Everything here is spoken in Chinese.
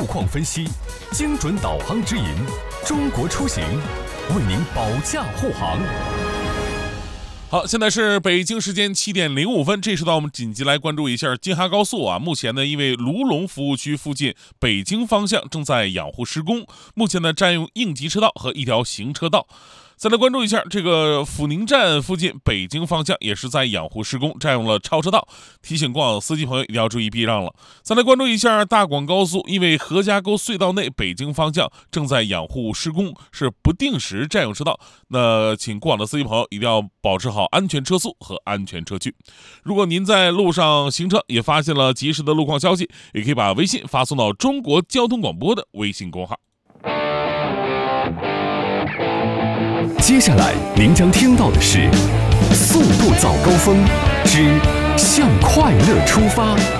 况分析，精准导航指引，中国出行为您保驾护航。 好，现在是北京时间7点05分，这时段我们紧急来关注一下京哈高速啊。目前呢，因为卢龙服务区附近北京方向正在养护施工，目前呢占用应急车道和一条行车道。再来关注一下这个阜宁站附近北京方向也是在养护施工，占用了超车道，提醒过往司机朋友一定要注意避让了。再来关注一下大广高速，因为何家沟隧道内北京方向正在养护施工，是不定时占用车道，那请过往的司机朋友一定要保持好安全车速和安全车距。如果您在路上行车也发现了及时的路况消息，也可以把微信发送到中国交通广播的微信公号。 接下来您将听到的是《速度早高峰之向快乐出发》。